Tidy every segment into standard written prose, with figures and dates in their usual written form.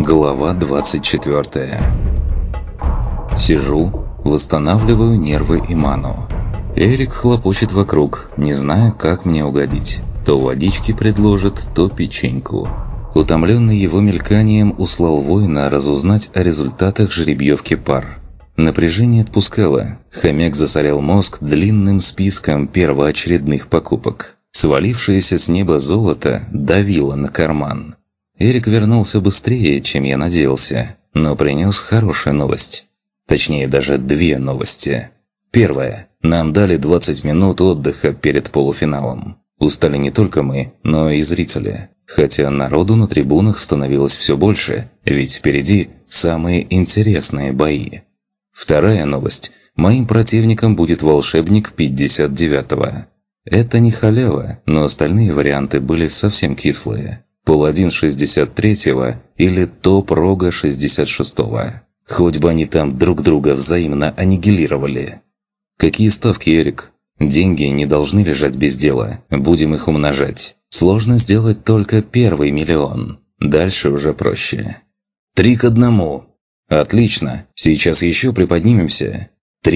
Глава 24. Сижу, восстанавливаю нервы и ману. Эрик хлопочет вокруг, не зная, как мне угодить. То водички предложит, то печеньку. Утомленный его мельканием, услал воина разузнать о результатах жеребьевки пар. Напряжение отпускало. Хомяк засорял мозг длинным списком первоочередных покупок. Свалившееся с неба золото давило на карман. Эрик вернулся быстрее, чем я надеялся, но принес хорошую новость. Точнее, даже две новости. Первая. Нам дали 20 минут отдыха перед полуфиналом. Устали не только мы, но и зрители. Хотя народу на трибунах становилось все больше, ведь впереди самые интересные бои. Вторая новость. Моим противником будет волшебник 59-го. Это не халява, но остальные варианты были совсем кислые. Паладин 63-го или топ-рога 66-го. Хоть бы они там друг друга взаимно аннигилировали. Какие ставки, Эрик? Деньги не должны лежать без дела. Будем их умножать. Сложно сделать только первый миллион. Дальше уже проще. 3-1. Отлично. Сейчас еще приподнимемся.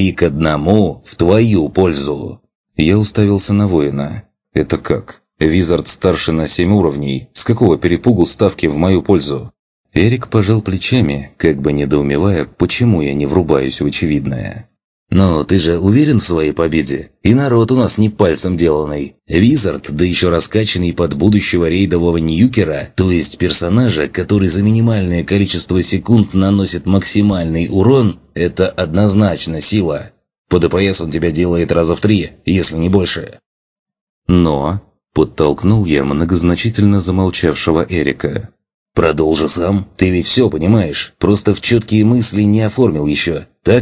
3-1 в твою пользу. Я уставился на воина. Это как? Визард старше на 7 уровней. С какого перепугу ставки в мою пользу? Эрик пожал плечами, как бы недоумевая, почему я не врубаюсь в очевидное. «Но ты же уверен в своей победе? И народ у нас не пальцем деланный. Визард, да еще раскачанный под будущего рейдового ньюкера, то есть персонажа, который за минимальное количество секунд наносит максимальный урон, это однозначно сила. По ДПС он тебя делает раза в 3, если не больше». «Но...» – подтолкнул я многозначительно замолчавшего Эрика. «Продолжи сам. Ты ведь все понимаешь. Просто в четкие мысли не оформил еще. Так